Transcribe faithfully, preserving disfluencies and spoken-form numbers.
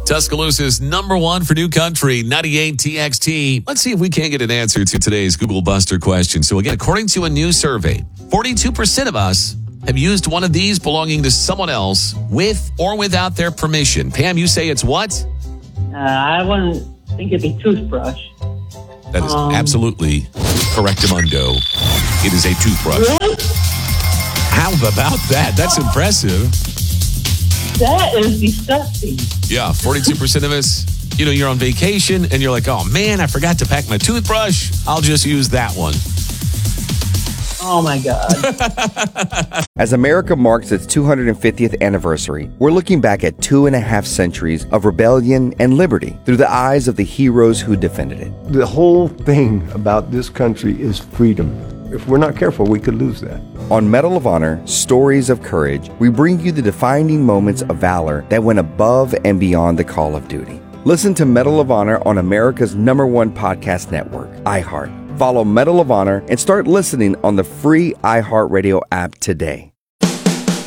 Tuscaloosa's number one for New Country, ninety-eight T X T. Let's see if we can't get an answer to today's Google Buster question. So again, according to a new survey, forty-two percent of us have used one of these belonging to someone else with or without their permission. Pam, you say it's what? Uh, I wouldn't think it'd be toothbrush. That is Um, absolutely correctamundo. It is a toothbrush. What? How about that? That's impressive. That is disgusting. Yeah, forty-two percent of us, you know, you're on vacation and you're like, oh man, I forgot to pack my toothbrush. I'll just use that one. Oh my God. As America marks its two hundred fiftieth anniversary, we're looking back at two and a half centuries of rebellion and liberty through the eyes of the heroes who defended it. The whole thing about this country is freedom. If we're not careful, we could lose that. On Medal of Honor, Stories of Courage, we bring you the defining moments of valor that went above and beyond the call of duty. Listen to Medal of Honor on America's number one podcast network, iHeart. Follow Medal of Honor and start listening on the free iHeartRadio app today.